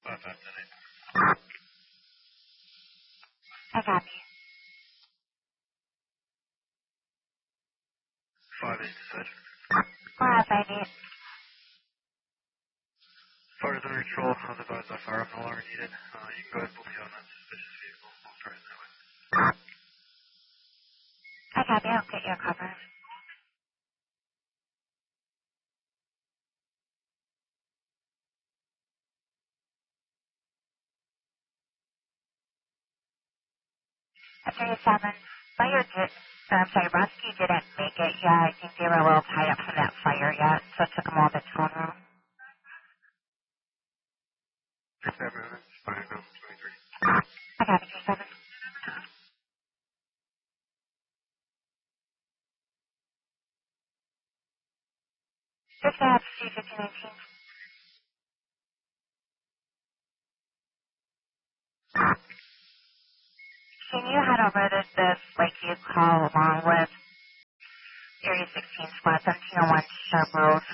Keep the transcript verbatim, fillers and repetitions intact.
five five ten eight. I copy. five eight dispatch. five five eight. Fire authority control, I was advised by fire, no longer needed. Uh, you can go ahead and put me on that suspicious vehicle. I'll try it that way. I copy. I'll get your cover. thirty-seven. Fire did, or I'm sorry, rescue didn't make it yet. I think they were a little tied up from that fire yet, so it took them all to tone room. Six seven minutes, fire now, twenty-three. I got it, thirty-seven. Six out, C fifteen nineteen. Can you head over to this Lakeview call along with Area sixteen Squad seventeen oh one Sharp Rose